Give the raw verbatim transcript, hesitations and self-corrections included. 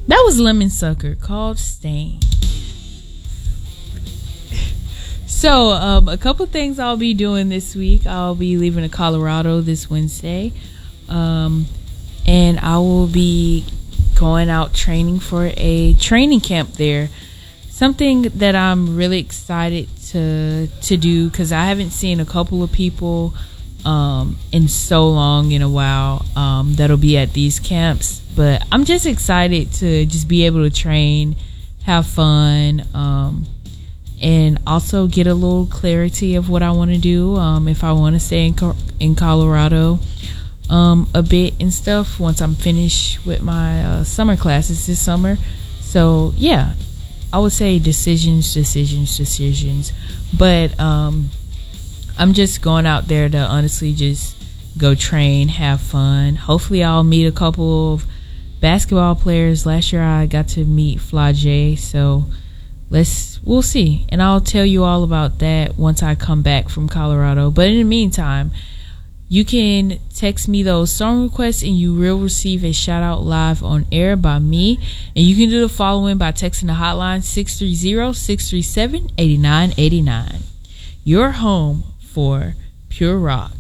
That was Lemon Sucker called Stain. So, um, a couple things I'll be doing this week. I'll be leaving to Colorado this Wednesday. Um, and I will be going out training for a training camp there. Something that I'm really excited to to do, because I haven't seen a couple of people um, in so long, in a while, um, that'll be at these camps. But I'm just excited to just be able to train, have fun, um, and also get a little clarity of what I want to do, um, if I want to stay in, Co- in Colorado um, a bit and stuff once I'm finished with my uh, summer classes this summer. So, yeah, I would say decisions, decisions, decisions. But um, I'm just going out there to honestly just go train, have fun. Hopefully I'll meet a couple of basketball players. Last year I got to meet Flage, so let's we'll see, and I'll tell you all about that once I come back from Colorado. But in the meantime, you can text me those song requests and you will receive a shout out live on air by me. And you can do the following by texting the hotline six three zero, six three seven, eight nine eight nine. Your home for pure rock.